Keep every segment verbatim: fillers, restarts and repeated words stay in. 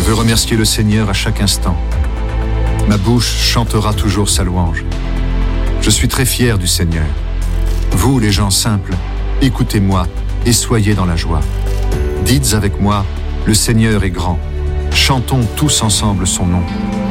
veux remercier le Seigneur à chaque instant. Ma bouche chantera toujours sa louange. Je suis très fier du Seigneur. Vous, les gens simples, écoutez-moi et soyez dans la joie. Dites avec moi, le Seigneur est grand. Chantons tous ensemble son nom.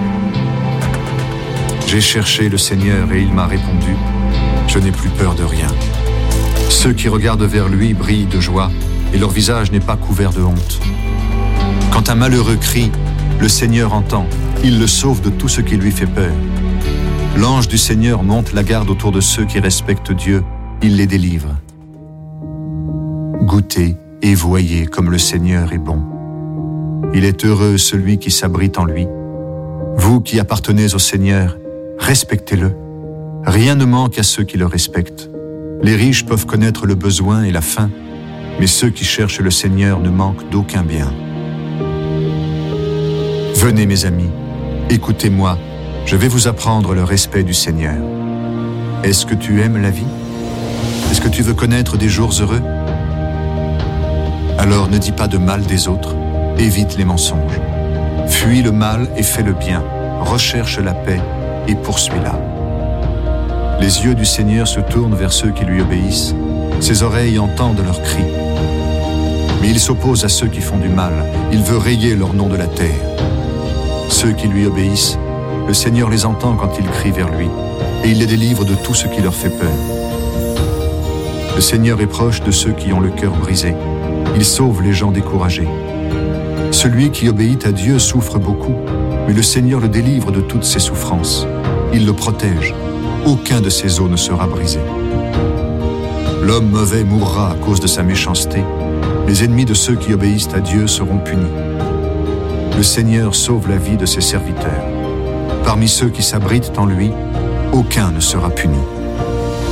J'ai cherché le Seigneur et il m'a répondu. Je n'ai plus peur de rien. Ceux qui regardent vers lui brillent de joie et leur visage n'est pas couvert de honte. Quand un malheureux crie, le Seigneur entend. Il le sauve de tout ce qui lui fait peur. L'ange du Seigneur monte la garde autour de ceux qui respectent Dieu. Il les délivre. Goûtez et voyez comme le Seigneur est bon. Il est heureux celui qui s'abrite en lui. Vous qui appartenez au Seigneur, respectez-le. Rien ne manque à ceux qui le respectent. Les riches peuvent connaître le besoin et la faim, mais ceux qui cherchent le Seigneur ne manquent d'aucun bien. Venez mes amis, écoutez-moi, je vais vous apprendre le respect du Seigneur. Est-ce que tu aimes la vie? Est-ce que tu veux connaître des jours heureux? Alors ne dis pas de mal des autres, évite les mensonges. Fuis le mal et fais le bien, recherche la paix et poursuis-la. Les yeux du Seigneur se tournent vers ceux qui lui obéissent, ses oreilles entendent leurs cris. Mais il s'oppose à ceux qui font du mal, il veut rayer leur nom de la terre. Ceux qui lui obéissent, le Seigneur les entend quand ils crient vers lui, et il les délivre de tout ce qui leur fait peur. Le Seigneur est proche de ceux qui ont le cœur brisé, il sauve les gens découragés. Celui qui obéit à Dieu souffre beaucoup, mais le Seigneur le délivre de toutes ses souffrances. Il le protège, aucun de ses os ne sera brisé. L'homme mauvais mourra à cause de sa méchanceté, les ennemis de ceux qui obéissent à Dieu seront punis. Le Seigneur sauve la vie de ses serviteurs. Parmi ceux qui s'abritent en lui, aucun ne sera puni.